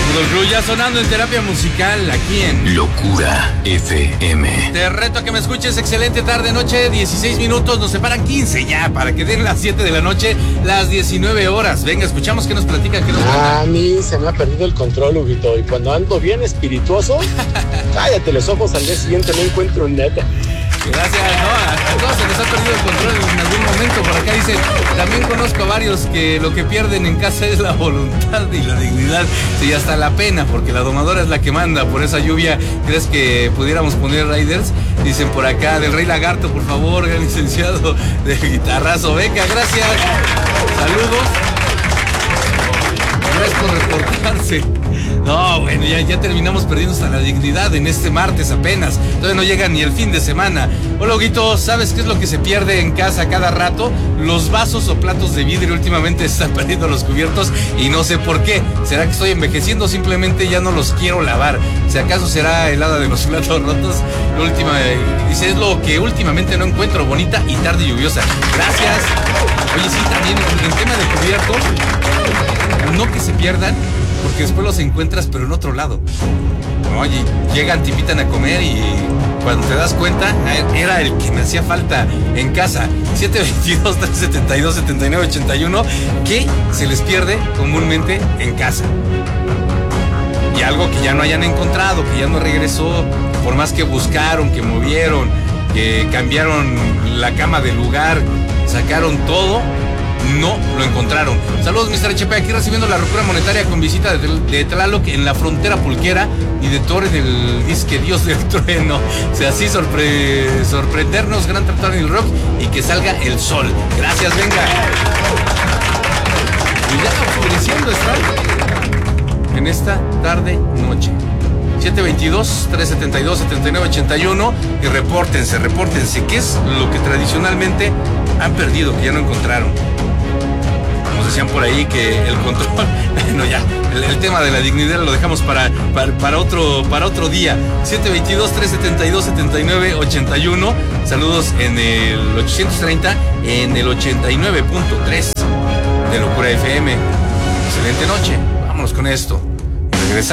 Fútbol Club ya sonando en terapia musical aquí en Locura FM. Te reto a que me escuches. Excelente tarde, noche, 16 minutos. Nos separan 15 ya para que den las 7 de la noche, las 19 horas. Venga, escuchamos qué nos platican, qué nos cuentan. A mí se me ha perdido el control, Huguito. Y cuando ando bien espirituoso, cállate los ojos, al día siguiente no encuentro nada. Gracias, no, a todos se les ha perdido el control en algún momento. Por acá dicen, también conozco a varios que lo que pierden en casa es la voluntad y la dignidad. Sí, hasta la pena, porque la domadora es la que manda. Por esa lluvia, ¿crees que pudiéramos poner riders? Dicen por acá, del Rey Lagarto, por favor, el licenciado de guitarrazo. Venga, gracias. Saludos. Gracias por reportarse. No, bueno, ya terminamos perdiendo hasta la dignidad en este martes apenas. Todavía no llega ni el fin de semana. Hola, Huguito, ¿sabes qué es lo que se pierde en casa cada rato? Los vasos o platos de vidrio. Últimamente se están perdiendo los cubiertos y no sé por qué. ¿Será que estoy envejeciendo? Simplemente ya no los quiero lavar. Si acaso será el hada de los platos rotos. Dice, es lo que últimamente no encuentro, bonita y tarde lluviosa. Gracias. Oye, sí, también en tema de cubiertos, no que se pierdan, porque después los encuentras pero en otro lado. Oye, llegan, te invitan a comer y cuando te das cuenta, era el que me hacía falta en casa. 722-372-7981, que se les pierde comúnmente en casa. Y algo que ya no hayan encontrado, que ya no regresó, por más que buscaron, que movieron, que cambiaron la cama de lugar, sacaron todo, no lo encontraron. Saludos, Mr. HP, aquí recibiendo la ruptura monetaria con visita de Tlaloc en la frontera pulquera y de Torre del disque Dios del Trueno. O sea, así sorprendernos, gran tratado en el rock y que salga el sol. Gracias, venga. Y ya oscureciendo está en esta tarde noche. 722-372-7981 y repórtense, ¿qué es lo que tradicionalmente han perdido, que ya no encontraron? Nos decían por ahí que el control, no, ya, el tema de la dignidad lo dejamos para otro día. 722-372-7981, saludos en el 830, en el 89.3 de Locura FM. Excelente noche, vámonos con esto. Regresamos.